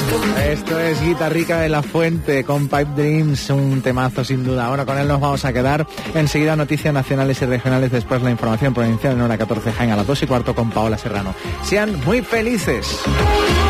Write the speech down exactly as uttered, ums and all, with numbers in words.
Esto es Guitarrica de la Fuente con Pipe Dreams, un temazo sin duda. Ahora con él nos vamos a quedar. Enseguida noticias nacionales y regionales, después la información provincial en hora catorce, Jaén a las dos y cuarto con Paola Serrano. Sean muy felices.